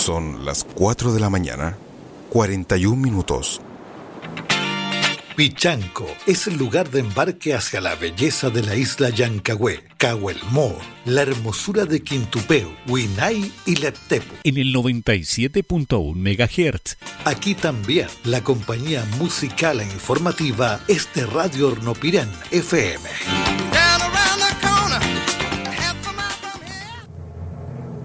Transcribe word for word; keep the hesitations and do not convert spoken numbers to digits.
Son las cuatro de la mañana, cuarenta y un minutos. Pichanco es el lugar de embarque hacia la belleza de la isla Llancagüe, Cahuelmó, la hermosura de Quintupeu, Huinay y Leptepu. En el noventa y siete punto uno megahertz. Aquí también la compañía musical e informativa es de Radio Hornopirán F M.